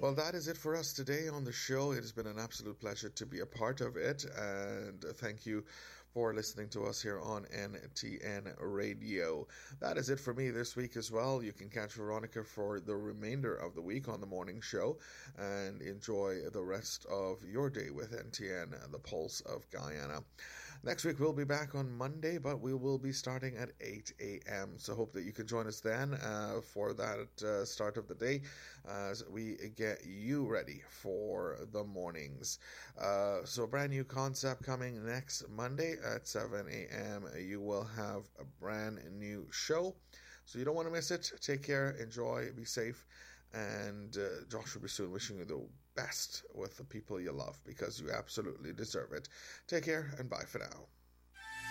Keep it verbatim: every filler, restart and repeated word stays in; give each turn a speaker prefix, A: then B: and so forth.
A: Well, that is it for us today on the show. It has been an absolute pleasure to be a part of it, and thank you for listening to us here on N T N Radio. That is it for me this week as well. You can catch Veronica for the remainder of the week on the morning show and enjoy the rest of your day with N T N, the Pulse of Guyana. Next week we'll be back on Monday, but we will be starting at eight a.m. So hope that you can join us then uh, for that uh, start of the day as we get you ready for the mornings. Uh, so a brand new concept coming next Monday at seven a.m. You will have a brand new show, so you don't want to miss it. Take care, enjoy, be safe, and uh, Josh will be soon wishing you the best with the people you love because you absolutely deserve it. Take care and bye for now.